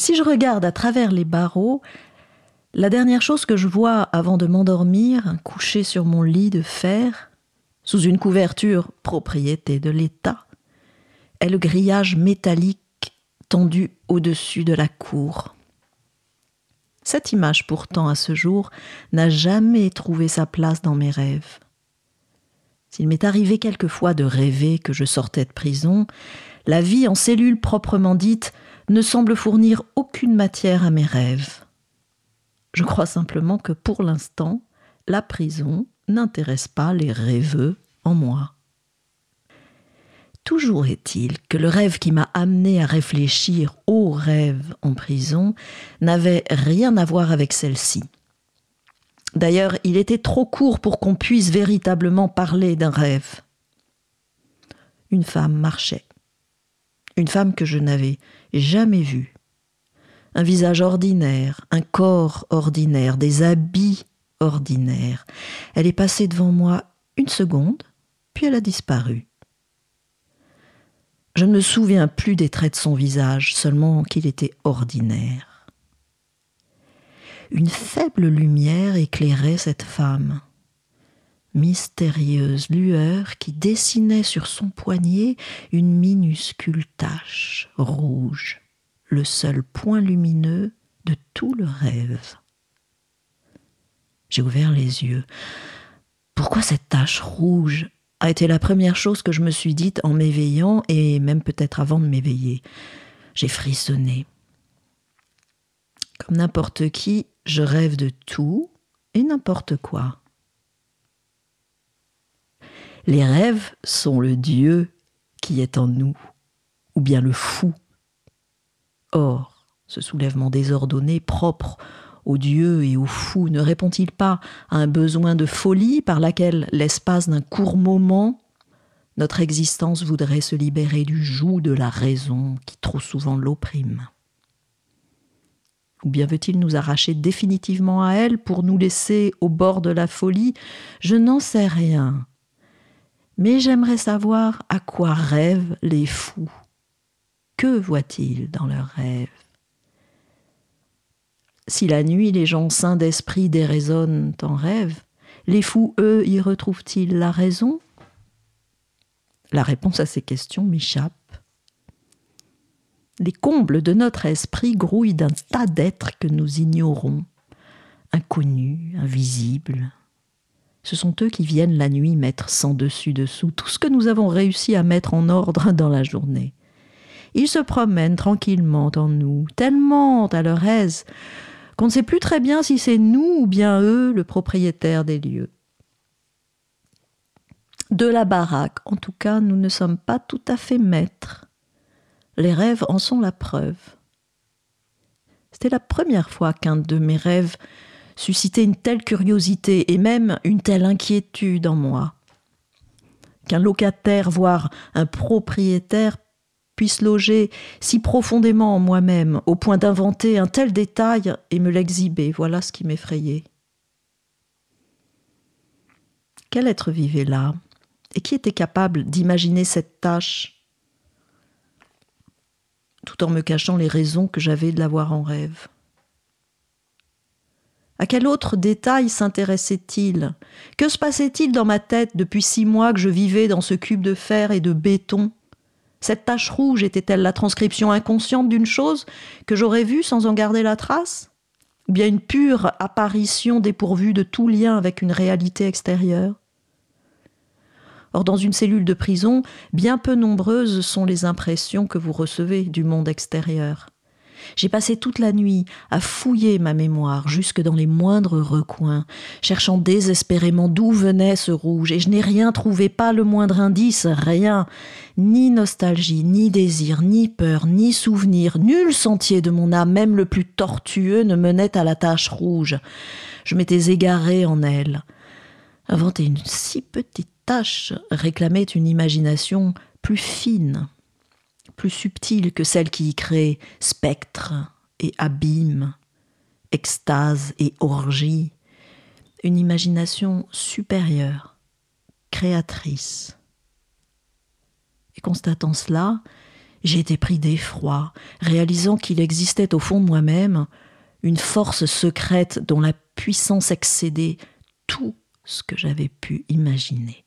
Si je regarde à travers les barreaux, la dernière chose que je vois avant de m'endormir, couché sur mon lit de fer, sous une couverture propriété de l'État, est le grillage métallique tendu au-dessus de la cour. Cette image pourtant, à ce jour, n'a jamais trouvé sa place dans mes rêves. S'il m'est arrivé quelquefois de rêver que je sortais de prison, la vie en cellule proprement dite ne semble fournir aucune matière à mes rêves. Je crois simplement que pour l'instant, la prison n'intéresse pas les rêveux en moi. Toujours est-il que le rêve qui m'a amené à réfléchir aux rêves en prison n'avait rien à voir avec celle-ci. D'ailleurs, il était trop court pour qu'on puisse véritablement parler d'un rêve. Une femme marchait. Une femme que je n'avais jamais vue. Un visage ordinaire, un corps ordinaire, des habits ordinaires. Elle est passée devant moi une seconde, puis elle a disparu. Je ne me souviens plus des traits de son visage, seulement qu'il était ordinaire. Une faible lumière éclairait cette femme. Mystérieuse lueur qui dessinait sur son poignet une minuscule tache rouge, le seul point lumineux de tout le rêve. J'ai ouvert les yeux. Pourquoi cette tache rouge a été la première chose que je me suis dite en m'éveillant et même peut-être avant de m'éveiller. J'ai frissonné. Comme n'importe qui, je rêve de tout et n'importe quoi. Les rêves sont le Dieu qui est en nous, ou bien le fou. Or, ce soulèvement désordonné, propre au Dieu et au fou, ne répond-il pas à un besoin de folie par laquelle, l'espace d'un court moment, notre existence voudrait se libérer du joug de la raison qui trop souvent l'opprime? Ou bien veut-il nous arracher définitivement à elle pour nous laisser au bord de la folie? Je n'en sais rien. Mais j'aimerais savoir à quoi rêvent les fous. Que voient-ils dans leurs rêves? Si la nuit les gens sains d'esprit déraisonnent en rêve, les fous, eux, y retrouvent-ils la raison? La réponse à ces questions m'échappe. Les combles de notre esprit grouillent d'un tas d'êtres que nous ignorons, inconnus, invisibles. Ce sont eux qui viennent la nuit mettre sans dessus-dessous tout ce que nous avons réussi à mettre en ordre dans la journée. Ils se promènent tranquillement en nous, tellement à leur aise, qu'on ne sait plus très bien si c'est nous ou bien eux le propriétaire des lieux. De la baraque, en tout cas, nous ne sommes pas tout à fait maîtres. Les rêves en sont la preuve. C'était la première fois qu'un de mes rêves suscitait une telle curiosité et même une telle inquiétude en moi. Qu'un locataire, voire un propriétaire, puisse loger si profondément en moi-même, au point d'inventer un tel détail et me l'exhiber, voilà ce qui m'effrayait. Quel être vivait là? Et qui était capable d'imaginer cette tâche, tout en me cachant les raisons que j'avais de la voir en rêve? À quel autre détail s'intéressait-il? Que se passait-il dans ma tête depuis 6 mois que je vivais dans ce cube de fer et de béton? Cette tache rouge était-elle la transcription inconsciente d'une chose que j'aurais vue sans en garder la trace? Ou bien une pure apparition dépourvue de tout lien avec une réalité extérieure? Or, dans une cellule de prison, bien peu nombreuses sont les impressions que vous recevez du monde extérieur. J'ai passé toute la nuit à fouiller ma mémoire jusque dans les moindres recoins, cherchant désespérément d'où venait ce rouge, et je n'ai rien trouvé, pas le moindre indice, rien. Ni nostalgie, ni désir, ni peur, ni souvenir, nul sentier de mon âme, même le plus tortueux, ne menait à la tache rouge. Je m'étais égaré en elle. Inventer une si petite tâche réclamait une imagination plus fine, plus subtile que celle qui y crée spectres et abîmes, extase et orgie, une imagination supérieure, créatrice. Et constatant cela, J'ai été pris d'effroi, réalisant qu'il existait au fond de moi-même une force secrète dont la puissance excédait tout ce que j'avais pu imaginer.